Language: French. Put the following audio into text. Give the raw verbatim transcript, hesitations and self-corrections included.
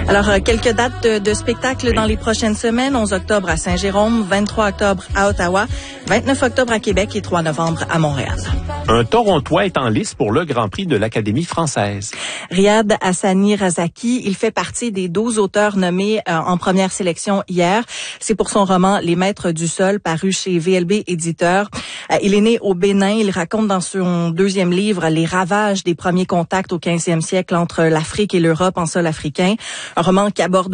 Alors, euh, quelques dates de, de spectacles oui. dans les prochaines semaines. onze octobre à Saint-Jérôme, vingt-trois octobre à Ottawa, vingt-neuf octobre à Québec et trois novembre à Montréal. Un Torontois est en lice pour le Grand Prix de l'Académie française. Riyad Hassani Razaki, il fait partie des douze auteurs nommés euh, en première sélection hier. C'est pour son roman Les Maîtres du Sol, paru chez V L B Éditeur. Euh, il est né au Bénin. Il raconte dans son deuxième livre les ravages des premiers contacts au quinzième siècle entre l'Afrique et l'Europe en sol africain. Un roman qui aborde